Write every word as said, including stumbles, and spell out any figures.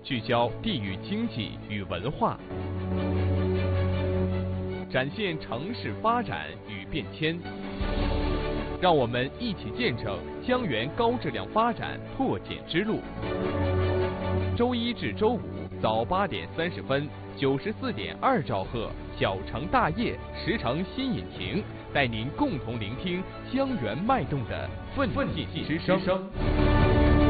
聚焦地域经济与文化，展现城市发展与变迁。让我们一起见证江源高质量发展拓展之路。周一至周五早八点三十分，九十四点二兆赫小城大业十城新引擎，带您共同聆听江源脉动的奋进之声。